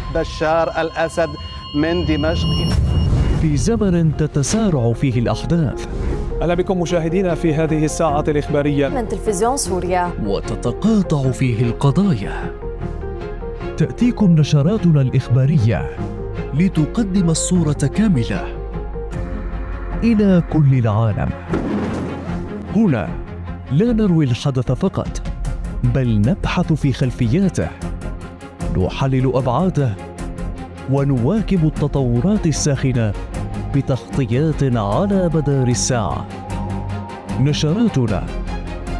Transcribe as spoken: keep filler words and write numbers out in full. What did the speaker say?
بشار الأسد من دمشق. في زمن تتسارع فيه الأحداث، أهلا بكم مشاهدينا في هذه الساعة الإخبارية من تلفزيون سوريا، وتتقاطع فيه القضايا، تأتيكم نشراتنا الإخبارية لتقدم الصورة كاملة إلى كل العالم. هنا لا نروي الحدث فقط، بل نبحث في خلفياته، نحلل أبعاده، ونواكب التطورات الساخنة بتغطيات على مدار الساعة. نشراتنا